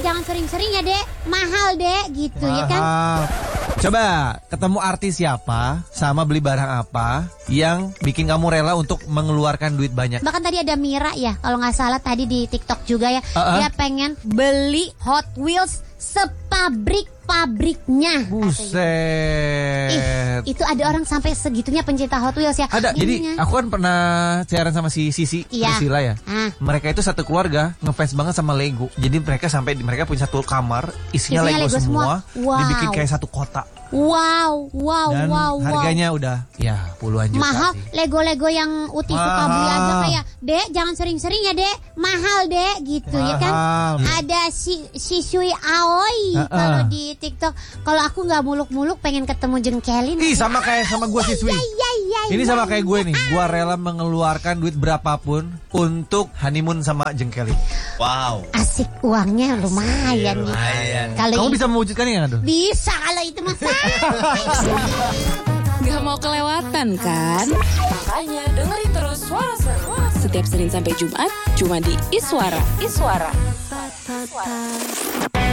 jangan sering-sering ya dek, mahal dek gitu ya kan. Coba ketemu artis siapa sama beli barang apa yang bikin kamu rela untuk mengeluarkan duit banyak? Bahkan tadi ada Mira ya, kalau nggak salah tadi di TikTok juga ya. Dia pengen beli Hot Wheels sepabrik-pabriknya. Buset. Itu ada orang sampai segitunya pencinta Hot Wheels ya. Ada. Jadi aku kan pernah siaran sama si Sisi Priscilla ya. Mereka itu satu keluarga ngefans banget sama Lego. Jadi mereka punya satu kamar isinya Lego semua. Wow. Dibikin kayak satu kota. Wow. Dan harganya udah ya puluhan juta mahal sih. Lego yang Uti suka beli aja kayak, dek jangan sering-sering ya dek, mahal dek gitu ya kan. Ada si Shui Aoi kalau di TikTok. Kalau aku nggak muluk-muluk pengen ketemu Jengkelin. Ih sama gue sih Shui. Ini sama kayak gue nih. Gue rela mengeluarkan duit berapapun untuk honeymoon sama Jengkelin. Wow. Asik, uangnya lumayan nih. Kamu bisa mewujudkannya nggak tuh? Bisa kalau itu mas. Gak mau kelewatan kan? Makanya dengerin terus Suara Seru setiap Senin sampai Jumat cuma di Iswara.